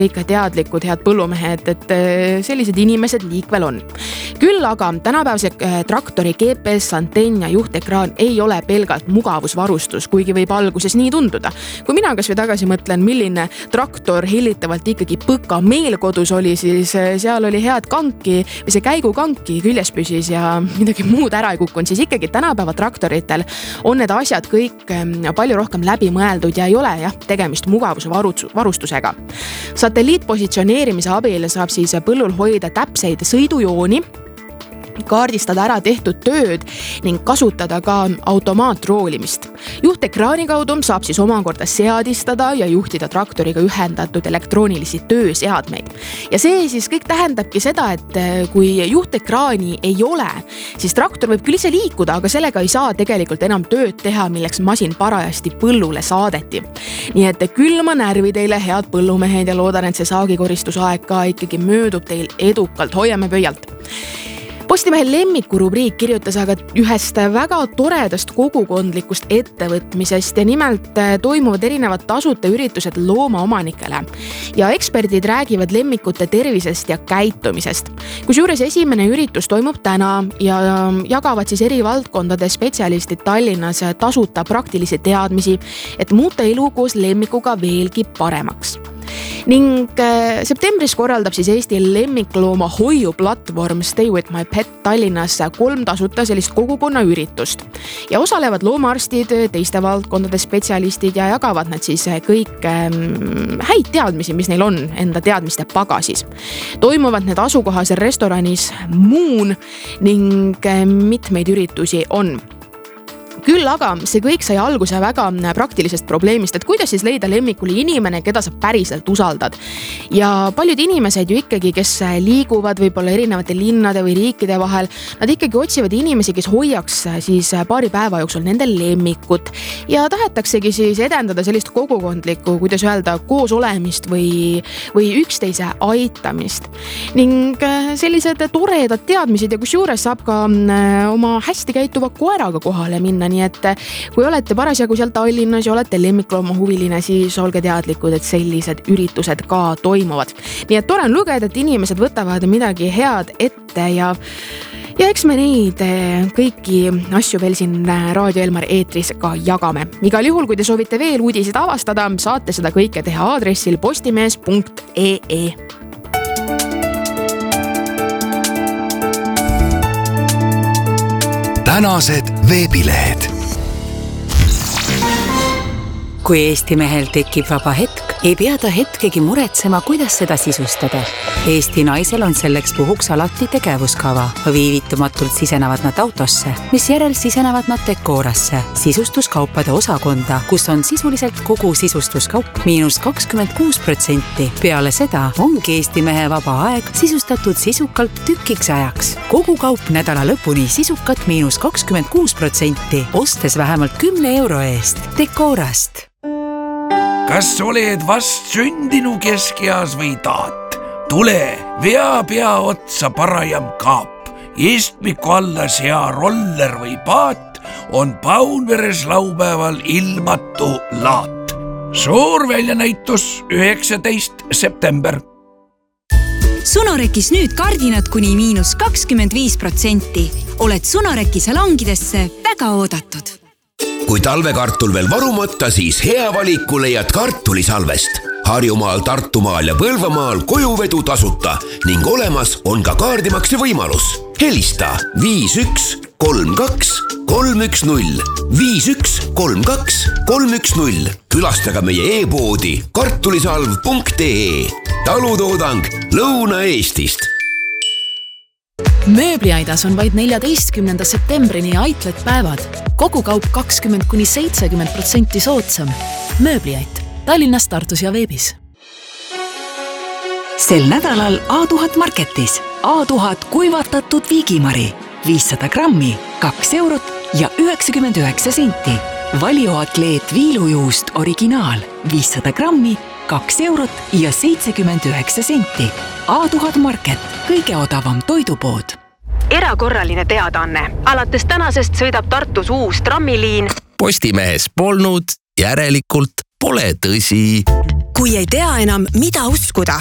ikka teadlikud head põllumehed, et sellised inimesed liikvel on. Küll aga tänapäevase traktori GPS, antenn ja juhtekraan ei ole pelgalt mugavusvarustus, kuigi võib alguses nii tunduda. Kui mina kas või tagasi mõtlen, milline traktor hillitavalt ikkagi Põka meil kodus oli, siis seal oli head kanki või see käigukanki küljes püsis ja midagi muud ära ei kukkunud, siis ikkagi tänapäeva traktoritel on need asjad kõik palju rohkem läbi mõeldud ja ei ole tegemist mugavusvarustusega. Satelliitpositsioneerimise abil saab siis põllul hoida täpseid sõidujooni, kaardistada ära tehtud tööd ning kasutada ka automaatroolimist. Juhtekraani kaudu saab siis omakorda seadistada ja juhtida traktoriga ühendatud elektroonilisi tööseadmeid. Ja see siis kõik tähendabki seda, et kui juhtekraani ei ole, siis traktor võib küll ise liikuda, aga sellega ei saa tegelikult enam tööd teha, milleks masin parajasti põllule saadeti. Nii et külma närvi teile, head põllumehed, ja loodan, et see saagikoristusaeg ka ikkagi möödub teil edukalt. Hoiame pöialt. Postimehe lemmikurubriik kirjutas aga ühest väga toredast kogukondlikust ettevõtmisest ja nimelt toimuvad erinevad tasuta üritused loomaomanikele. Ja eksperdid räägivad lemmikute tervisest ja käitumisest. Kusjuures esimene üritus toimub täna ja jagavad siis eri valdkondade spetsialistid Tallinnas tasuta praktilisi teadmisi, et muuta elu koos lemmikuga veelgi paremaks. Ning septembris korraldab siis Eesti lemmiklooma hoiu platvorm Stay with my pet Tallinnas 3 tasuta sellist kogukonna üritust. Ja osalevad loomaarstid, teiste valdkondade spetsialistid ja jagavad nad siis kõik häid teadmisi, mis neil on enda teadmiste pagasis. Toimuvad need asukohas restoranis Moon ning mitmeid üritusi on. Küll aga see kõik sai alguse väga praktilisest probleemist, et kuidas siis leida lemmikule inimene, keda sa päriselt usaldad. Ja paljud inimesed ju ikkagi, kes liiguvad võib-olla erinevate linnade või riikide vahel, nad ikkagi otsivad inimesi, kes hoiaks siis paari päeva jooksul nende lemmikut. Ja tahetaksegi siis edendada sellist kogukondlikku, kuidas öelda, koos olemist või üksteise aitamist. Ning sellised toredad teadmised ja kusjuures saab ka oma hästi käituva koeraga kohale minna. Nii et kui olete parasjagu seal Tallinnas ja olete lemmiklooma huviline, siis olge teadlikud, et sellised üritused ka toimuvad. Nii et tore on lugeda, et inimesed võtavad midagi head ette ja eks me neid kõiki asju veel siin Raadio Elmar eetris ka jagame. Igal juhul, kui te soovite veel uudiseid avastada, saate seda kõike teha aadressil postimees.ee. Tänased veebilehed. Kui Eesti mehel tekib vaba hetk, ei pea ta hetkegi muretsema, kuidas seda sisustada. Eesti naisel on selleks puhuks alati tegevuskava. Viivitumatult sisenevad nad autosse, mis järel sisenevad nad Decorasse, sisustuskaupade osakonda, kus on sisuliselt kogu sisustuskaup -26%. Peale seda ongi Eesti mehe vaba aeg sisustatud sisukalt tükiks ajaks. Kogu kaup nädala lõpuni sisukat -26%, ostes vähemalt 10 euro eest. Decorast. Kas oled vast sündinu keskeas või taat? Tule, vea pea otsa parajam kaap. Istmiku alla sea roller või paat on Paunveres laupäeval ilmatu laat. Suur väljanäitus 19. september. Sunorekis nüüd kardinad kuni -25%. Oled Sunoreki salongidesse väga oodatud. Kui talvekartul veel varumata, siis hea valiku leiad kartulisalvest. Harjumaal, Tartumaal ja Põlvamaal kojuvedu tasuta ning olemas on ka kaardimakse võimalus. Helista 5132 310 5132 310. Külastaga meie e-poodi kartulisalv.ee. Talutoodang Lõuna-Eestist. Mööbliaidas on vaid 14. septembrini Aitlet päevad. Kogu kaup 20–70% soodsam. Mööbliait. Tallinnas, Tartus ja veebis. Sel nädalal A1000 Marketis. A1000 kuivatatud viigimari. 500 grammi, 2 eurot ja 99 senti. Valioatleet viilujuust originaal. 500 grammi, 2 eurot ja 79 senti. A1000 Market, kõige odavam toidupood. Erakorraline teadaanne. Alates tänasest sõidab Tartus uus trammiliin. Postimehes polnud, järelikult pole tõsi. Kui ei tea enam, mida uskuda,